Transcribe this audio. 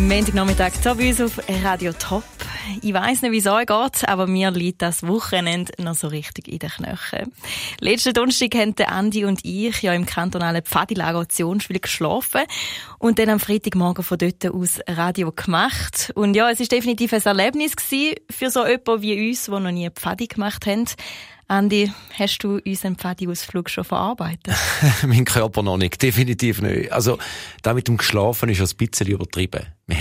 Montagnachmittag hier bei uns auf Radio Top. Ich weiss nicht, wie es euch geht, aber mir liegt das Wochenende noch so richtig in den Knochen. Letzten Donnerstag haben Andi und ich ja im kantonalen Pfadilager Zionschwil geschlafen und dann am Freitagmorgen von dort aus Radio gemacht. Und ja, es war definitiv ein Erlebnis gewesen für so jemanden wie uns, die noch nie Pfadi gemacht haben. Andi, hast du unseren Pfadi-Ausflug schon verarbeitet? Mein Körper noch nicht, definitiv nicht. Also, da mit dem Geschlafen ist ein bisschen übertrieben.